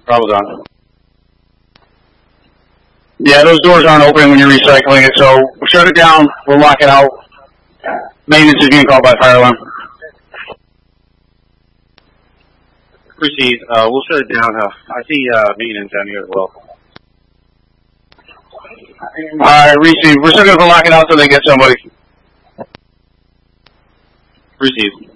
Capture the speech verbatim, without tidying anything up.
Bravo done. Yeah, those doors aren't open when you're recycling it, so we'll shut it down, we'll lock it out. Maintenance is being called by fire alarm. Proceed. Uh, we'll shut it down. Uh, I see uh, maintenance down here as well. Alright, receive. We're still going to lock it out until they get somebody. Proceed.